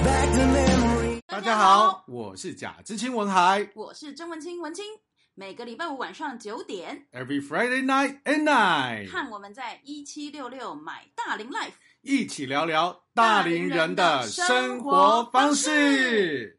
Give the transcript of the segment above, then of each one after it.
大家好，我是贾知青文海， 我是曾文清文清。每个礼拜五晚上9点 Every Friday night at night， 和我们在1766买大龄 Life 一起聊聊大龄人的生活方式。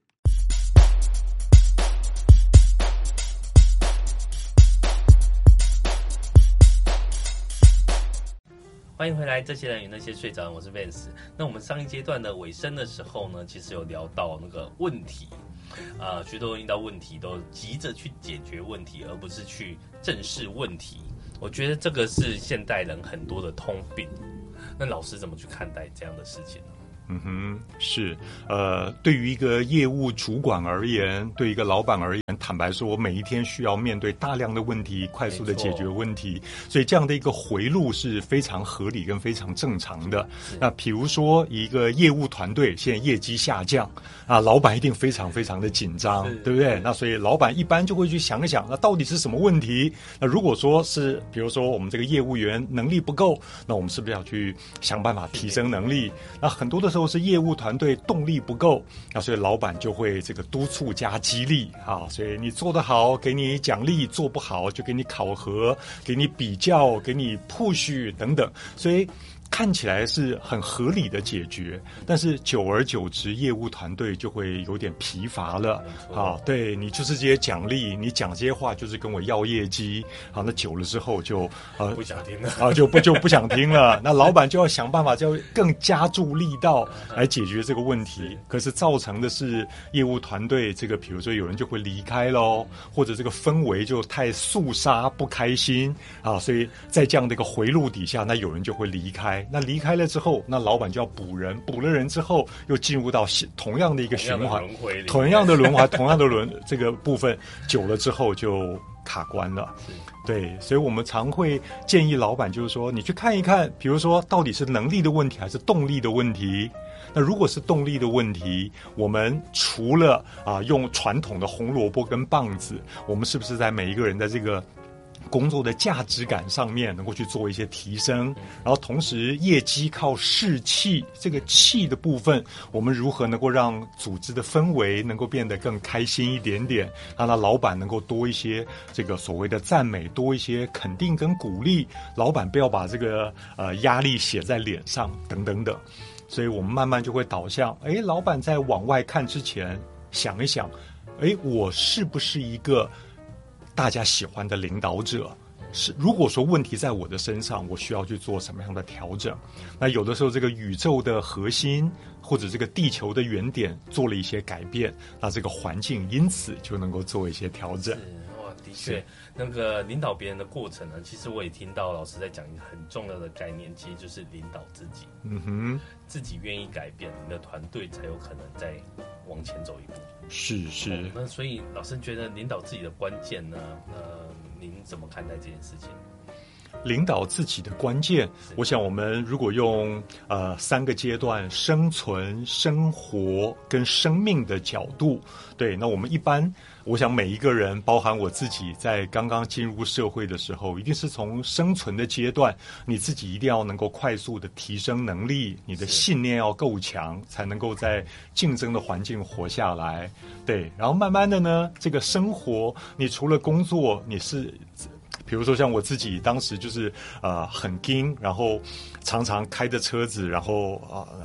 欢迎回来，这些人与那些睡着人，我是 Vance。那我们上一阶段的尾声的时候呢，其实有聊到那个问题，许多人遇到问题都急着去解决问题，而不是去正视问题。我觉得这个是现代人很多的通病。那老师怎么去看待这样的事情呢？ 是，对于一个业务主管而言，对于一个老板而言，坦白说，我每一天需要面对大量的问题，快速的解决问题，所以这样的一个回路是非常合理跟非常正常的。那比如说，一个业务团队现在业绩下降啊，老板一定非常非常的紧张，对不对？那所以老板一般就会去想一想，那到底是什么问题？那如果说是，比如说我们这个业务员能力不够，那我们是不是要去想办法提升能力？那很多的时候是业务团队动力不够，那所以老板就会这个督促加激励啊，所以你做得好给你奖励，做不好就给你考核，给你比较，给你 push 等等，所以看起来是很合理的解决，但是久而久之，业务团队就会有点疲乏了啊。对，你就是这些奖励，你讲这些话就是跟我要业绩啊。那久了之后就不想听了啊，就不想听了。那老板就要想办法，就要更加注力道来解决这个问题。可是造成的是业务团队这个，比如说有人就会离开咯，或者这个氛围就太肃杀不开心啊，所以在这样的一个回路底下，那有人就会离开。那离开了之后，那老板就要补人，补了人之后，又进入到同样的一个循环，同样的轮回，同样的这个部分，久了之后就卡关了。对，所以我们常会建议老板，就是说，你去看一看，比如说到底是能力的问题还是动力的问题。那如果是动力的问题，我们除了用传统的红萝卜跟棒子，我们是不是在每一个人的这个工作的价值感上面能够去做一些提升，然后同时业绩靠士气，这个气的部分，我们如何能够让组织的氛围能够变得更开心一点点，让老板能够多一些这个所谓的赞美，多一些肯定跟鼓励，老板不要把这个压力写在脸上等等等。所以我们慢慢就会导向，老板在往外看之前想一想，我是不是一个大家喜欢的领导者？是，如果说问题在我的身上，我需要去做什么样的调整？那有的时候这个宇宙的核心或者这个地球的原点做了一些改变，那这个环境因此就能够做一些调整。 的确，那个领导别人的过程呢，其实我也听到老师在讲一个很重要的概念，其实就是领导自己。自己愿意改变，你的团队才有可能再往前走一步。是。那所以老师觉得领导自己的关键呢？您怎么看待这件事情？ 领导自己的关键，我想我们如果用3个阶段：生存、生活跟生命的角度，对，那我们一般，我想每一个人，包含我自己，在刚刚进入社会的时候，一定是从生存的阶段，你自己一定要能够快速的提升能力，你的信念要够强，才能够在竞争的环境活下来。对，然后慢慢的呢，这个生活，你除了工作，你是比如说像我自己当时就是很紧，然后常常开着车子，然后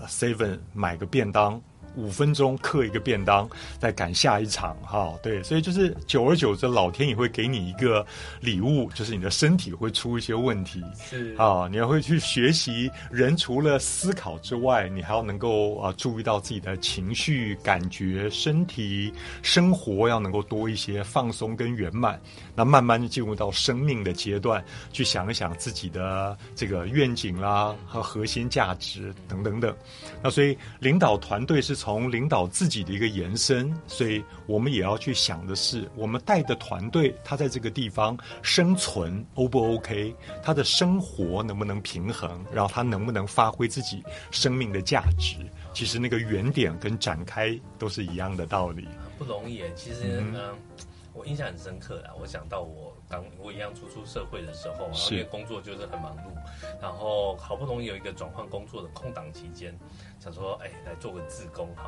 7买个便当，5分钟刻一个便当，再赶下一场哈。对，所以就是久而久之，老天也会给你一个礼物，就是你的身体会出一些问题。是啊，你要会去学习，人除了思考之外，你还要能够注意到自己的情绪、感觉、身体、生活要能够多一些放松跟圆满。那慢慢就进入到生命的阶段，去想一想自己的这个愿景啦和核心价值等等等。那所以领导团队是从领导自己的一个延伸，所以我们也要去想的是，我们带的团队他在这个地方生存 O 不 OK， 他的生活能不能平衡，然后他能不能发挥自己生命的价值。其实那个原点跟展开都是一样的道理。 不容易耶，其实我印象很深刻啦。我想到我一样初出社会的时候，然后因为工作就是很忙碌，然后好不容易有一个转换工作的空档期间，想说来做个志工好了。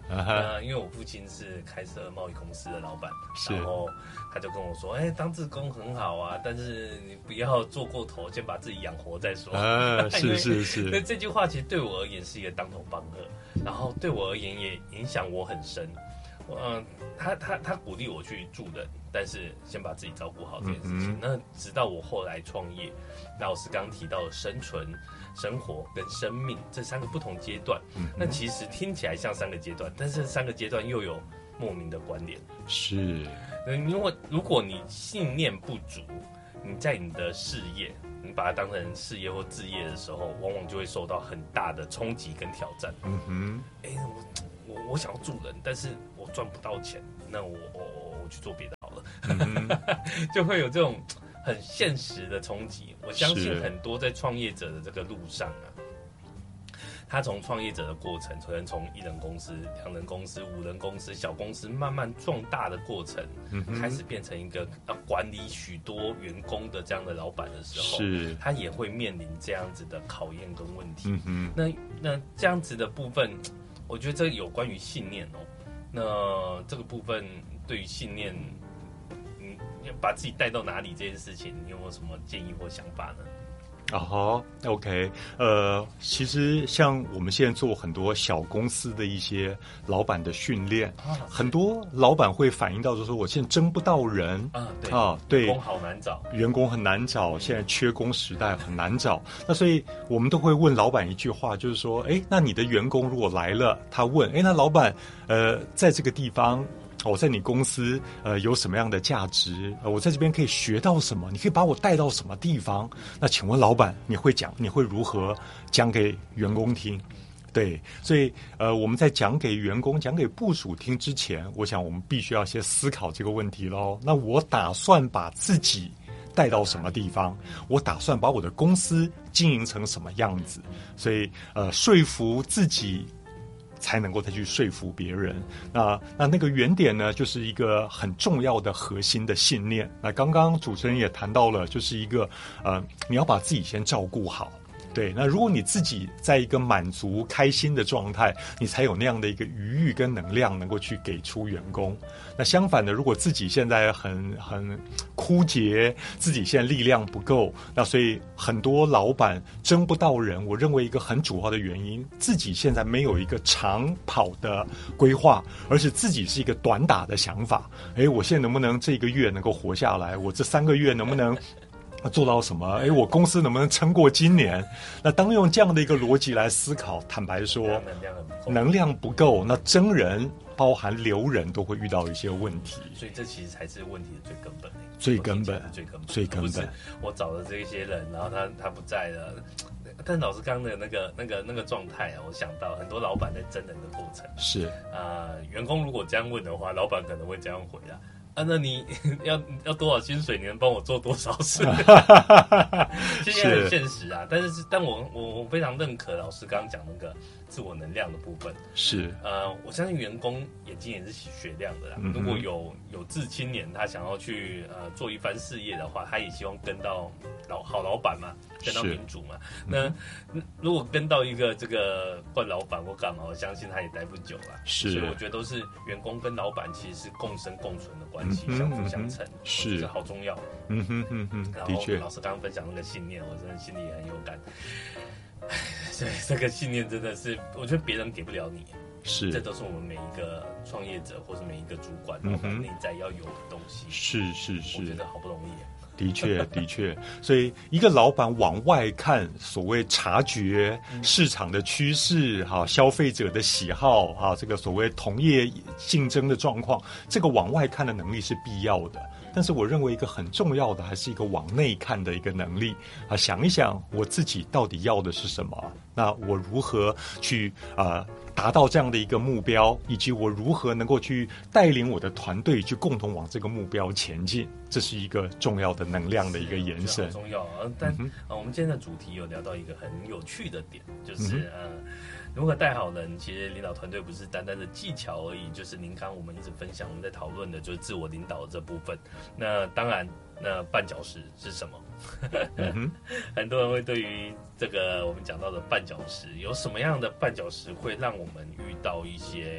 因为我父亲是开设贸易公司的老板， 是然后他就跟我说，当志工很好啊，但是你不要做过头，先把自己养活再说。 是。 那这句话其实对我而言是一个当头棒喝，然后对我而言也影响我很深。他鼓励我去助人，但是先把自己照顾好这件事情。那直到我后来创业，那老师刚提到的生存、生活跟生命这3个不同阶段，那其实听起来像3个阶段，但是3个阶段又有莫名的关联。 是， 因为如果你信念不足，你在你的事业，你把它当成事业或志业的时候，往往就会受到很大的冲击跟挑战。我想要助人，但是我赚不到钱，那我去做别的好了，就会有这种很现实的冲击。我相信很多在创业者的这个路上啊，他从创业者的过程，可能从1人公司、2人公司、5人公司、小公司慢慢壮大的过程，开始变成一个要管理许多员工的这样的老板的时候，他也会面临这样子的考验跟问题。那这样子的部分，我觉得这有关于信念哦。那这个部分对于信念，要把自己带到哪里这件事情，你有没有什么建议或想法呢 ？OK， 其实像我们现在做很多小公司的一些老板的训练，很多老板会反映到就是说，我现在征不到人对，员工好难找， 员工很难找，现在缺工时代很难找。那所以我们都会问老板一句话，就是说，那你的员工如果来了，他问，那老板，在这个地方。我在你公司有什么样的价值？我在这边可以学到什么？你可以把我带到什么地方？那请问老板，你会如何讲给员工听？对，所以我们在讲给员工、讲给部属听之前，我想我们必须要先思考这个问题咯。那我打算把自己带到什么地方？我打算把我的公司经营成什么样子？所以说服自己。才能够再去说服别人。那个原点呢，就是一个很重要的核心的信念。那刚刚主持人也谈到了，就是一个你要把自己先照顾好。对，那如果你自己在一个满足、开心的状态，你才有那样的一个余裕跟能量，能够去给出员工。那相反的，如果自己现在很枯竭，自己现在力量不够，那所以很多老板征不到人。我认为一个很主要的原因，自己现在没有一个长跑的规划，而是自己是一个短打的想法。我现在能不能这个月能够活下来？我这3个月能不能做到什么？我公司能不能撑过今年？那当用这样的一个逻辑来思考，坦白说，能量不够，那征人包含留人都会遇到一些问题。 所以这其实才是问题的最根本。 最根本。 我找了这些人，然后他不在了。但老师刚的那个状态啊，我想到很多老板在征人的过程是员工如果这样问的话，老板可能会这样回答。那你要多少薪水？你能帮我做多少事？其实也很现实啊。但我非常认可老师刚刚讲那个自我能量的部分。 是我相信员工眼睛也是雪亮的啦。如果有志青年，他想要去做一番事业的话，他也希望跟到好老板嘛，跟到民主嘛。那如果跟到一个这个惯老板或干嘛，我相信他也待不久啦。所以我觉得都是员工跟老板其实是共生共存的关系。相辅相成， 是好重要。 的确， 老师刚刚分享那个信念，我真的心里也很有感。所以这个信念真的是，我觉得别人给不了你，这都是我们每一个创业者或是每一个主管老板内在要有的东西。 是， 我觉得好不容易。 的确，所以一个老板往外看，所谓察觉市场的趋势，消费者的喜好，这个所谓同业竞争的状况，这个往外看的能力是必要的。但是我认为一个很重要的还是一个往内看的一个能力想一想我自己到底要的是什么，那我如何去达到这样的一个目标，以及我如何能够去带领我的团队去共同往这个目标前进，这是一个重要的能量的一个延伸。 很重要但我们今天的主题有聊到一个很有趣的点，就是如何带好人。其实领导团队不是单单的技巧而已，就是您刚我们一直分享我们在讨论的就是自我领导的这部分。那当然，那绊脚石是什么？很多人会对于这个我们讲到的绊脚石，有什么样的绊脚石会让我们遇到一些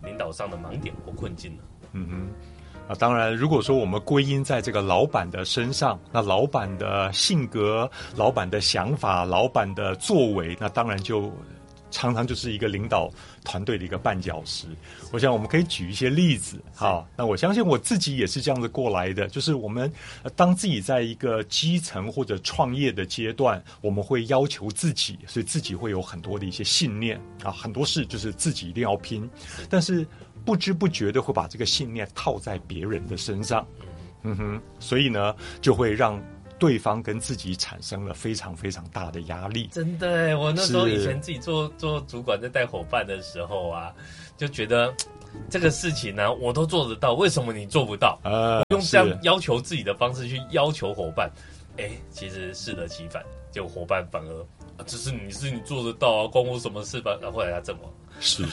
领导上的盲点或困境呢？ 当然，如果说我们归因在这个老板的身上，那老板的性格、老板的想法、老板的作为，那当然就常常就是一个领导团队的一个绊脚石。我想我们可以举一些例子，好，那我相信我自己也是这样子过来的，就是我们当自己在一个基层或者创业的阶段，我们会要求自己，所以自己会有很多的一些信念啊，很多事就是自己一定要拼，但是不知不觉的会把这个信念套在别人的身上，所以呢，就会让对方跟自己产生了非常非常大的压力。 真的耶，我那时候以前自己做主管在带伙伴的时候啊，就觉得这个事情呢，我都做得到，为什么你做不到？我用这样要求自己的方式去要求伙伴，其实适得其反，结果伙伴反而只是你做得到啊，关我什么事吧？然后后来他阵亡。 是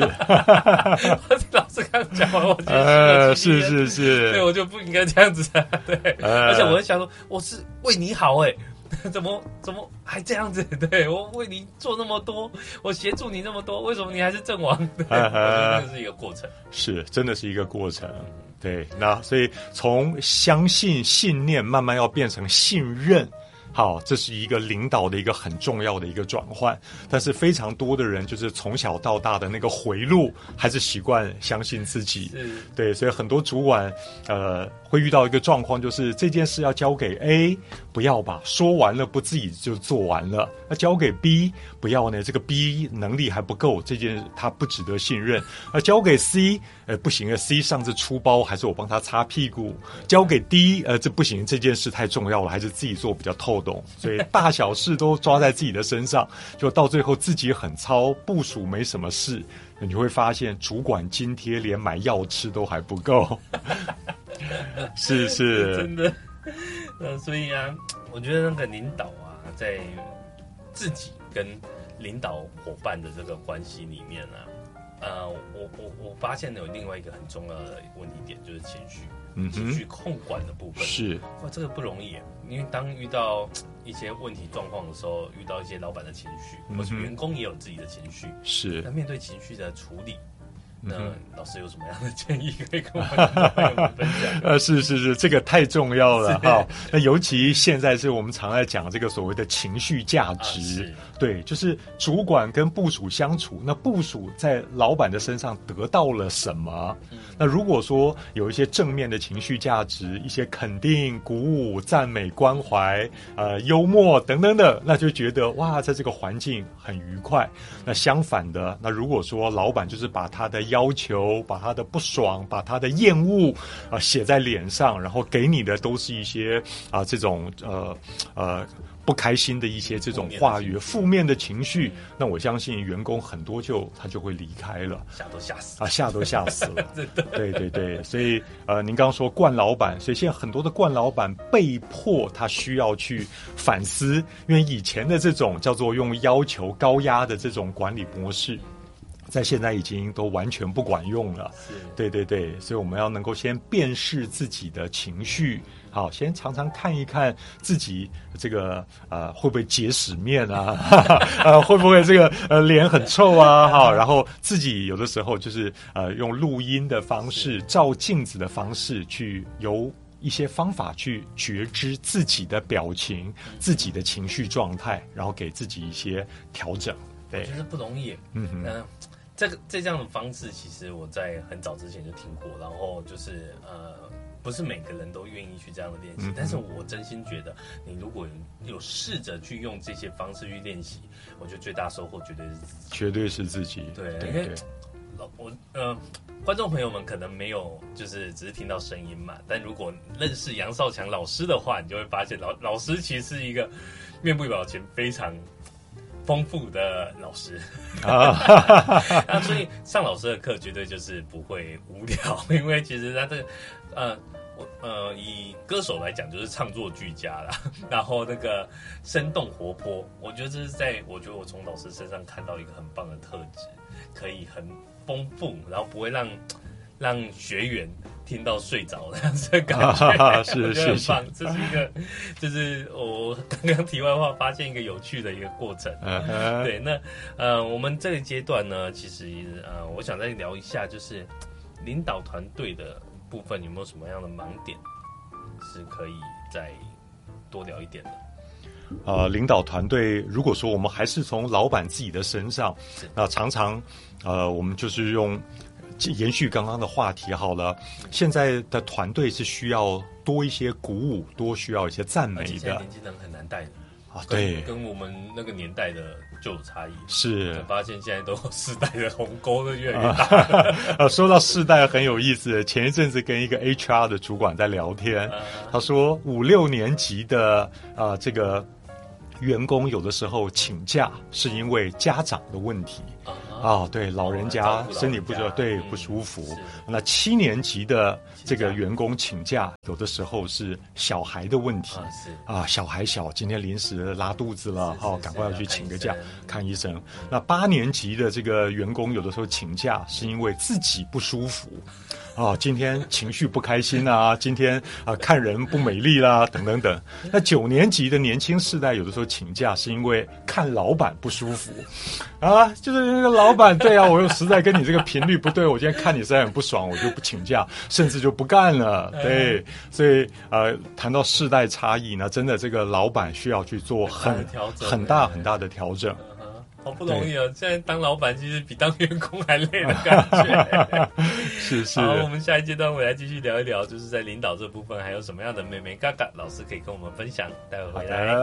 老师刚讲完，我觉得是， 对，我就不应该这样子啊，对，而且我在想说，我是为你好怎么还这样子？对，我为你做那么多，我协助你那么多，为什么你还是阵亡？对，我觉得那是一个过程， 是真的是一个过程。对，那所以从相信信念慢慢要变成信任。好，这是一个领导的一个很重要的一个转换，但是非常多的人就是从小到大的那个回路，还是习惯相信自己。对，所以很多主管会遇到一个状况，就是这件事要交给 A， 不要吧，说完了不自己就做完了；那交给 B， 不要呢，这个 B 能力还不够，这件他不值得信任；交给 C， 不行了 ，C 上次出包，还是我帮他擦屁股；交给 D， 这不行，这件事太重要了，还是自己做比较透。所以大小事都抓在自己的身上，就到最后自己很糙，部属没什么事，你会发现主管津贴连买药吃都还不够。是真的。所以啊，我觉得那个领导啊，在自己跟领导伙伴的这个关系里面啊，我发现有另外一个很重要的问题点，就是情绪。情绪控管的部分是这个不容易，因为当遇到一些问题状况的时候，遇到一些老板的情绪，或是员工也有自己的情绪， 是那面对情绪的处理，那老师有什么样的建议可以跟我们分享？ 是，这个太重要了哈。那尤其现在是我们常在讲这个所谓的情绪价值，对，就是主管跟部属相处，那部属在老板的身上得到了什么？那如果说有一些正面的情绪价值，一些肯定、鼓舞、赞美、关怀，幽默等等的，那就觉得哇，在这个环境很愉快。那相反的，那如果说老板就是把他的要求、把他的不爽、把他的厌恶写在脸上，然后给你的都是一些这种不开心的一些这种话语、负面的情绪，那我相信员工很多他就会离开了， 吓都吓死了。对，所以您刚刚说惯老板，所以现在很多的惯老板被迫他需要去反思，因为以前的这种叫做用要求高压的这种管理模式，在现在已经都完全不管用了。对，所以我们要能够先辨识自己的情绪，好，先常常看一看自己这个会不会结屎面啊，会不会这个脸很臭啊，好，然后自己有的时候就是用录音的方式、照镜子的方式去由一些方法去觉知自己的表情、自己的情绪状态，然后给自己一些调整。对， 我觉得不容易。这样的方式，其实我在很早之前就听过，然后就是不是每个人都愿意去这样的练习，但是我真心觉得，你如果有试着去用这些方式去练习，我觉得最大收获绝对是自己。对，因为观众朋友们可能没有，就是只是听到声音嘛，但如果认识杨少强老师的话，你就会发现老师其实是一个面部表情非常丰富的老师那所以上老师的课绝对就是不会无聊，因为其实他这个以歌手来讲就是唱作俱佳啦，然后那个生动活泼，我觉得这是我觉得我从老师身上看到一个很棒的特质，可以很丰富，然后不会让学员听到睡着的样子的感觉， 是我觉得很棒。这是一个，就是我刚刚题外话发现一个有趣的一个过程。对，那我们这个阶段呢，其实我想再聊一下，就是领导团队的部分有没有什么样的盲点是可以再多聊一点的？ 领导团队，如果说我们还是从老板自己的身上，那常常我们就是用延续刚刚的话题好了。现在的团队是需要多一些鼓舞，多需要一些赞美的。 而且现在年轻人很难带的对， 跟我们那个年代的就有差异。 是， 发现现在都世代的鸿沟都越来越大。 说到世代很有意思，前一阵子跟一个 HR 的主管在聊天，他说5、6年级的这个员工有的时候请假是因为家长的问题。对，老人家身体不舒服。那7年级的这个员工请假，有的时候是小孩的问题。小孩小，今天临时拉肚子了，赶快要去请个假看医生。那8年级的这个员工有的时候请假是因为自己不舒服。今天情绪不开心啊，今天看人不美丽啦，等等等。那9年级的年轻世代有的时候请假是因为看老板不舒服，就是那个老板，对啊，我又实在跟你这个频率不对，我今天看你实在很不爽，我就不请假，甚至就不干了。对，所以谈到世代差异呢，真的这个老板需要去做很大的调整。 好不容易哦！现在当老板其实比当员工还累的感觉。 是。 好，我们下一阶段回来继续聊一聊，就是在领导这部分还有什么样的妹妹嘎嘎，老师可以跟我们分享。待会回来。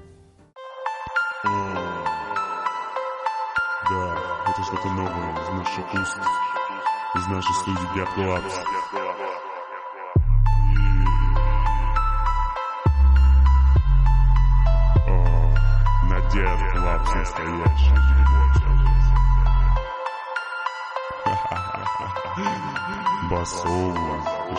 Да, это что-то новое из наших уст, из нашей студии Биаклуапс. Надев Клапс настоящий. Басовый.